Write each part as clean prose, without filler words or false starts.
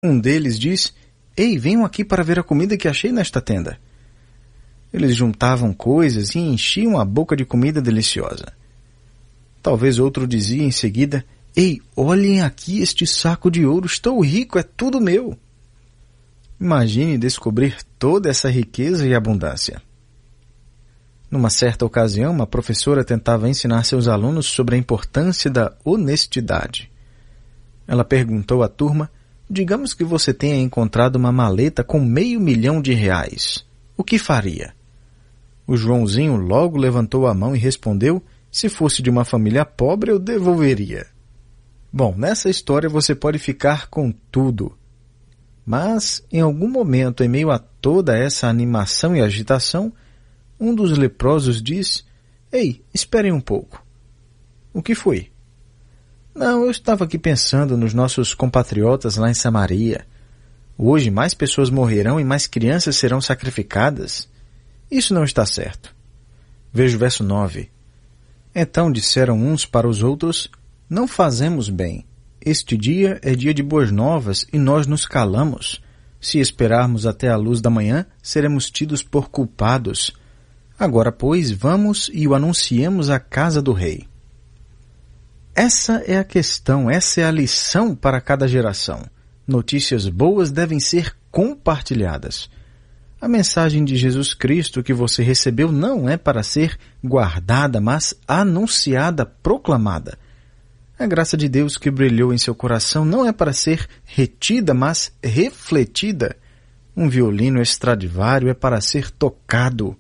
Um deles diz: Ei, venham aqui para ver a comida que achei nesta tenda. Eles juntavam coisas e enchiam a boca de comida deliciosa. Talvez outro dizia em seguida: Ei, olhem aqui este saco de ouro, estou rico, é tudo meu. Imagine descobrir toda essa riqueza e abundância. Numa certa ocasião, uma professora tentava ensinar seus alunos sobre a importância da honestidade. Ela perguntou à turma: digamos que você tenha encontrado uma maleta com R$500.000. O que faria? O Joãozinho logo levantou a mão e respondeu: se fosse de uma família pobre, eu devolveria. Bom, nessa história você pode ficar com tudo. Mas, em algum momento, em meio a toda essa animação e agitação, um dos leprosos diz: Ei, esperem um pouco. O que foi? Não, eu estava aqui pensando nos nossos compatriotas lá em Samaria. Hoje mais pessoas morrerão e mais crianças serão sacrificadas. Isso não está certo. Veja o verso 9. Então disseram uns para os outros: não fazemos bem. Este dia é dia de boas novas e nós nos calamos. Se esperarmos até a luz da manhã, seremos tidos por culpados. Agora, pois, vamos e o anunciemos à casa do rei. Essa é a questão, essa é a lição para cada geração. Notícias boas devem ser compartilhadas. A mensagem de Jesus Cristo que você recebeu não é para ser guardada, mas anunciada, proclamada. A graça de Deus que brilhou em seu coração não é para ser retida, mas refletida. Um violino Stradivarius é para ser tocado.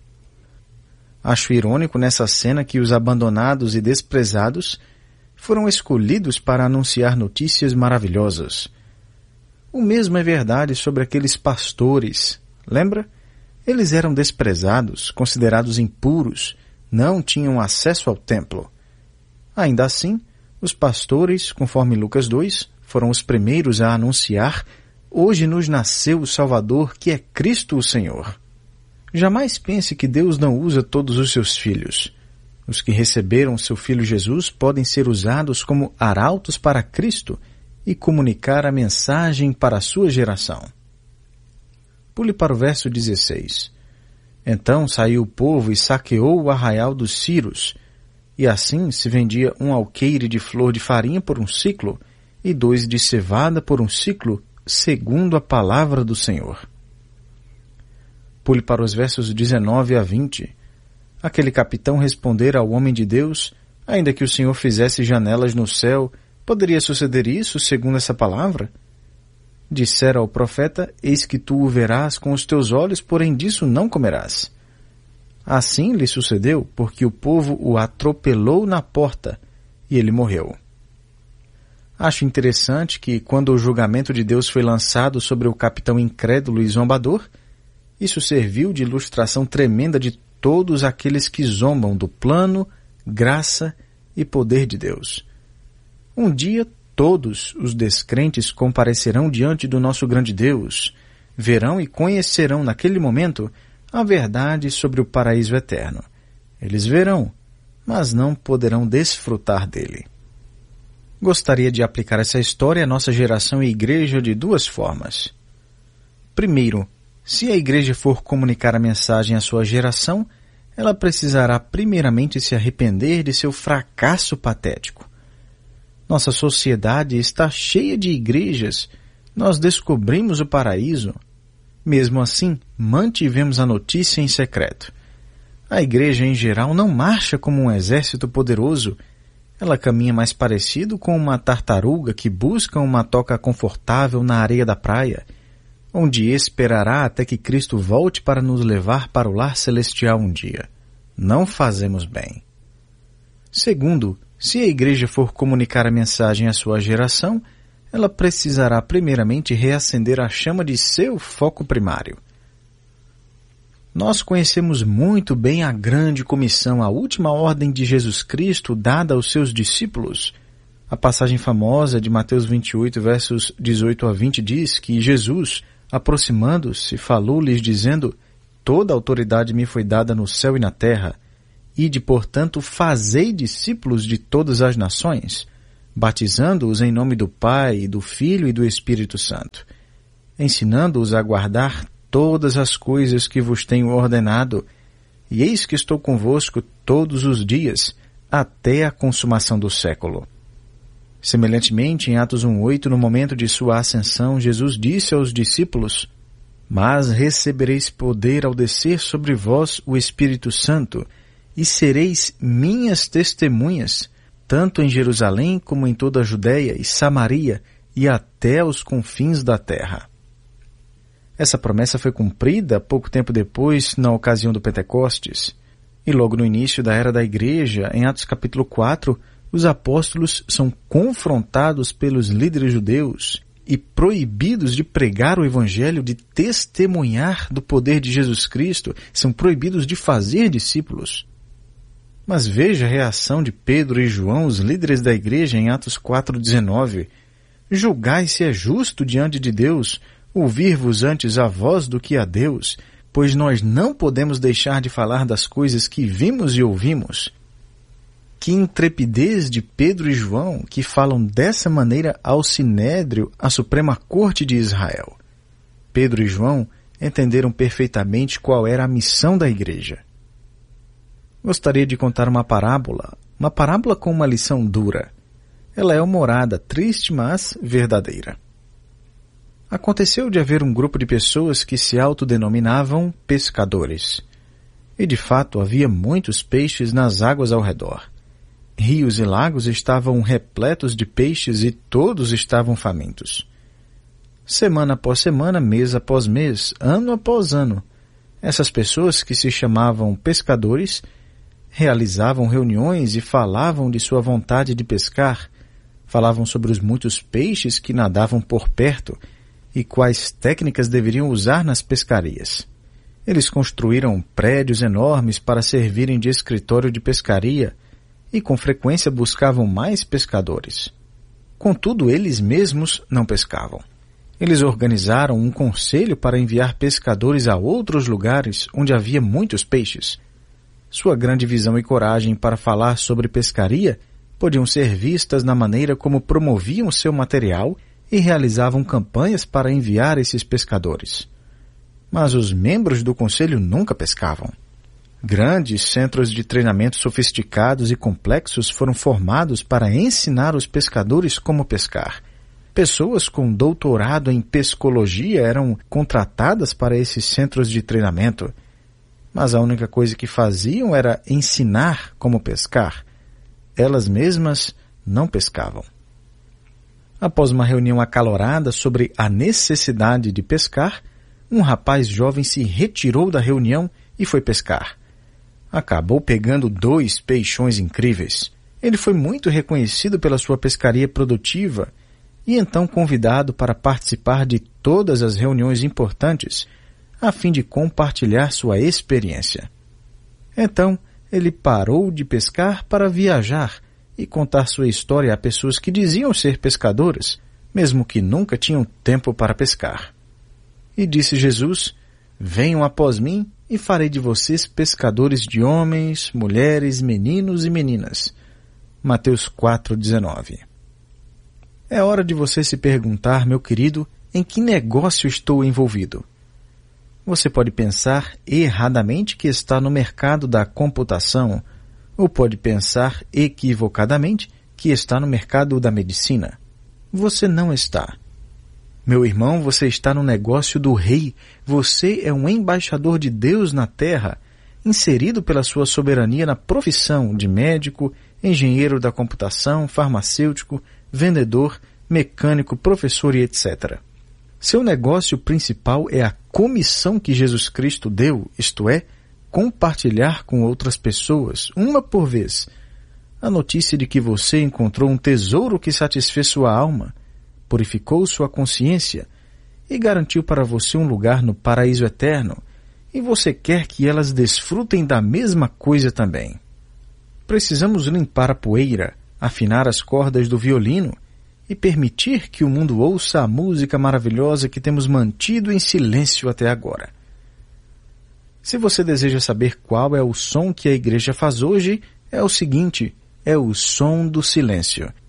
Acho irônico nessa cena que os abandonados e desprezados foram escolhidos para anunciar notícias maravilhosas. O mesmo é verdade sobre aqueles pastores. Lembra? Eles eram desprezados, considerados impuros, não tinham acesso ao templo. Ainda assim, os pastores, conforme Lucas 2, foram os primeiros a anunciar: hoje nos nasceu o Salvador, que é Cristo o Senhor. Jamais pense que Deus não usa todos os seus filhos. Os que receberam seu Filho Jesus podem ser usados como arautos para Cristo e comunicar a mensagem para a sua geração. Pule para o verso 16. Então saiu o povo e saqueou o arraial dos Círios, e assim se vendia um alqueire de flor de farinha por 1 siclo e 2 de cevada por 1 siclo, segundo a palavra do Senhor. Pule para os versos 19 a 20. Aquele capitão respondera ao homem de Deus: ainda que o Senhor fizesse janelas no céu, poderia suceder isso segundo essa palavra? Dissera ao profeta: eis que tu o verás com os teus olhos, porém disso não comerás. Assim lhe sucedeu, porque o povo o atropelou na porta, e ele morreu. Acho interessante que, quando o julgamento de Deus foi lançado sobre o capitão incrédulo e zombador, isso serviu de ilustração tremenda de todos aqueles que zombam do plano, graça e poder de Deus. Um dia todos os descrentes comparecerão diante do nosso grande Deus, verão e conhecerão naquele momento a verdade sobre o paraíso eterno. Eles verão, mas não poderão desfrutar dele. Gostaria de aplicar essa história à nossa geração e igreja de 2 formas. Primeiro, se a igreja for comunicar a mensagem à sua geração, ela precisará primeiramente se arrepender de seu fracasso patético. Nossa sociedade está cheia de igrejas. Nós descobrimos o paraíso. Mesmo assim, mantivemos a notícia em secreto. A igreja em geral não marcha como um exército poderoso. Ela caminha mais parecido com uma tartaruga que busca uma toca confortável na areia da praia, onde esperará até que Cristo volte para nos levar para o lar celestial um dia. Não fazemos bem. Segundo, se a igreja for comunicar a mensagem à sua geração, ela precisará primeiramente reacender a chama de seu foco primário. Nós conhecemos muito bem a grande comissão, a última ordem de Jesus Cristo dada aos seus discípulos. A passagem famosa de Mateus 28, versos 18 a 20 diz que Jesus, aproximando-se, falou-lhes dizendo: toda a autoridade me foi dada no céu e na terra. Ide, portanto, fazei discípulos de todas as nações, batizando-os em nome do Pai, do Filho e do Espírito Santo, ensinando-os a guardar todas as coisas que vos tenho ordenado, e eis que estou convosco todos os dias, até a consumação do século. Semelhantemente, em Atos 1:8, no momento de sua ascensão, Jesus disse aos discípulos: Mas recebereis poder ao descer sobre vós o Espírito Santo, e sereis minhas testemunhas, tanto em Jerusalém como em toda a Judéia e Samaria, e até aos confins da terra. Essa promessa foi cumprida pouco tempo depois, na ocasião do Pentecostes. E logo no início da era da Igreja, em Atos capítulo 4, os apóstolos são confrontados pelos líderes judeus e proibidos de pregar o Evangelho, de testemunhar do poder de Jesus Cristo, são proibidos de fazer discípulos. Mas veja a reação de Pedro e João, os líderes da Igreja, em Atos 4:19. Julgai se é justo diante de Deus ouvir-vos antes a vós do que a Deus, pois nós não podemos deixar de falar das coisas que vimos e ouvimos. Que intrepidez de Pedro e João, que falam dessa maneira ao Sinédrio, a Suprema Corte de Israel. Pedro e João entenderam perfeitamente qual era a missão da Igreja. Gostaria de contar uma parábola com uma lição dura. Ela é humorada, triste, mas verdadeira. Aconteceu de haver um grupo de pessoas que se autodenominavam pescadores. E de fato havia muitos peixes nas águas ao redor. Rios e lagos estavam repletos de peixes e todos estavam famintos. Semana após semana, mês após mês, ano após ano, essas pessoas que se chamavam pescadores realizavam reuniões e falavam de sua vontade de pescar, falavam sobre os muitos peixes que nadavam por perto e quais técnicas deveriam usar nas pescarias. Eles construíram prédios enormes para servirem de escritório de pescaria e com frequência buscavam mais pescadores. Contudo, eles mesmos não pescavam. Eles organizaram um conselho para enviar pescadores a outros lugares onde havia muitos peixes. Sua grande visão e coragem para falar sobre pescaria podiam ser vistas na maneira como promoviam seu material e realizavam campanhas para enviar esses pescadores. Mas os membros do conselho nunca pescavam. Grandes centros de treinamento sofisticados e complexos foram formados para ensinar os pescadores como pescar. Pessoas com doutorado em pescologia eram contratadas para esses centros de treinamento, mas a única coisa que faziam era ensinar como pescar. Elas mesmas não pescavam. Após uma reunião acalorada sobre a necessidade de pescar, um rapaz jovem se retirou da reunião e foi pescar. Acabou pegando 2 peixões incríveis. Ele foi muito reconhecido pela sua pescaria produtiva e então convidado para participar de todas as reuniões importantes, a fim de compartilhar sua experiência. Então, ele parou de pescar para viajar e contar sua história a pessoas que diziam ser pescadores, mesmo que nunca tinham tempo para pescar. E disse Jesus: Venham após mim e farei de vocês pescadores de homens, mulheres, meninos e meninas. Mateus 4:19. É hora de você se perguntar, meu querido, em que negócio estou envolvido? Você pode pensar erradamente que está no mercado da computação, ou pode pensar equivocadamente que está no mercado da medicina. Você não está. Meu irmão, você está no negócio do rei. Você é um embaixador de Deus na terra, inserido pela sua soberania na profissão de médico, engenheiro da computação, farmacêutico, vendedor, mecânico, professor e etc. Seu negócio principal é a comissão que Jesus Cristo deu, isto é, compartilhar com outras pessoas, uma por vez, a notícia de que você encontrou um tesouro que satisfez sua alma, purificou sua consciência e garantiu para você um lugar no paraíso eterno, e você quer que elas desfrutem da mesma coisa também. Precisamos limpar a poeira, afinar as cordas do violino e permitir que o mundo ouça a música maravilhosa que temos mantido em silêncio até agora. Se você deseja saber qual é o som que a igreja faz hoje, é o seguinte: é o som do silêncio.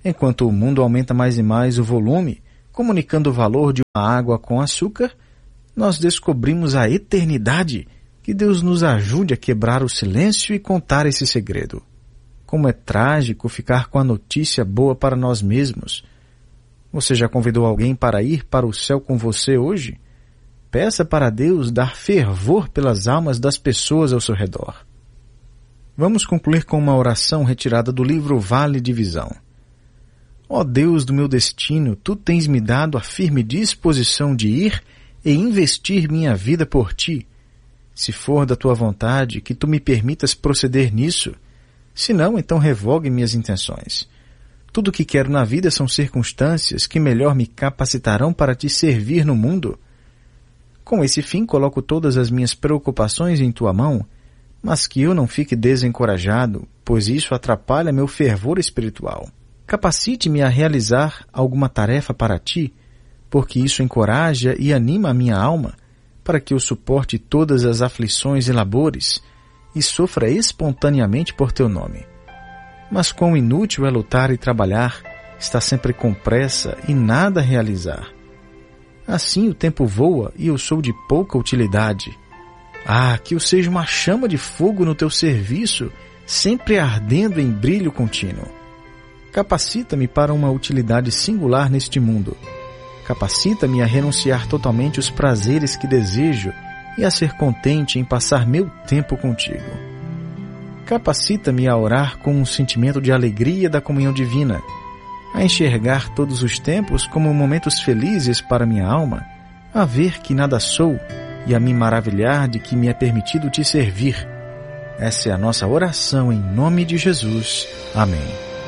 Enquanto o mundo aumenta mais e mais o volume, comunicando o valor de uma água com açúcar, nós descobrimos a eternidade. Que Deus nos ajude a quebrar o silêncio e contar esse segredo. Como é trágico ficar com a notícia boa para nós mesmos. Você já convidou alguém para ir para o céu com você hoje? Peça para Deus dar fervor pelas almas das pessoas ao seu redor. Vamos concluir com uma oração retirada do livro Vale de Visão. Ó Deus do meu destino, Tu tens me dado a firme disposição de ir e investir minha vida por Ti. Se for da Tua vontade, que Tu me permitas proceder nisso. Se não, então revogue minhas intenções. Tudo o que quero na vida são circunstâncias que melhor me capacitarão para Te servir no mundo. Com esse fim, coloco todas as minhas preocupações em Tua mão, mas que eu não fique desencorajado, pois isso atrapalha meu fervor espiritual. Capacite-me a realizar alguma tarefa para Ti, porque isso encoraja e anima a minha alma, para que eu suporte todas as aflições e labores e sofra espontaneamente por Teu nome. Mas quão inútil é lutar e trabalhar, estar sempre com pressa e nada realizar. Assim o tempo voa e eu sou de pouca utilidade. Ah, que eu seja uma chama de fogo no Teu serviço, sempre ardendo em brilho contínuo. Capacita-me para uma utilidade singular neste mundo. Capacita-me a renunciar totalmente os prazeres que desejo e a ser contente em passar meu tempo contigo. Capacita-me a orar com um sentimento de alegria da comunhão divina, a enxergar todos os tempos como momentos felizes para minha alma, a ver que nada sou e a me maravilhar de que me é permitido Te servir. Essa é a nossa oração em nome de Jesus. Amém.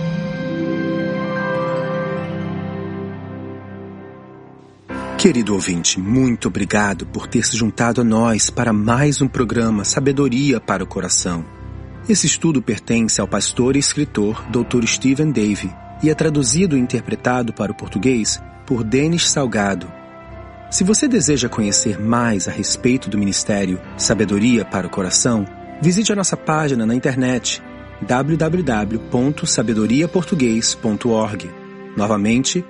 Querido ouvinte, muito obrigado por ter se juntado a nós para mais um programa Sabedoria para o Coração. Esse estudo pertence ao pastor e escritor Dr. Stephen Davey e é traduzido e interpretado para o português por Denis Salgado. Se você deseja conhecer mais a respeito do ministério Sabedoria para o Coração, visite a nossa página na internet www.sabedoriaportugues.org. Novamente,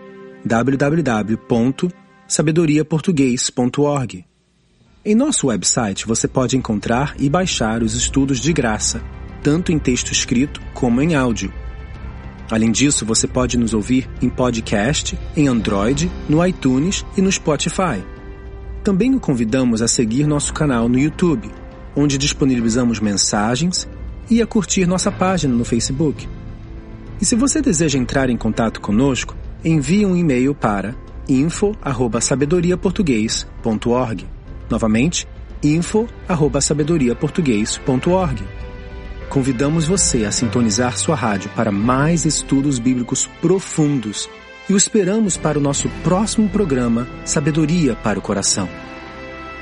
www.sabedoriaportugues.org. Em nosso website você pode encontrar e baixar os estudos de graça, tanto em texto escrito como em áudio. Além disso, você pode nos ouvir em podcast, em Android, no iTunes e no Spotify. Também o convidamos a seguir nosso canal no YouTube, onde disponibilizamos mensagens, e a curtir nossa página no Facebook. E se você deseja entrar em contato conosco, envie um e-mail para info@sabedoriaportugues.org. Novamente, info@sabedoriaportugues.org. Convidamos você a sintonizar sua rádio para mais estudos bíblicos profundos e o esperamos para o nosso próximo programa Sabedoria para o Coração.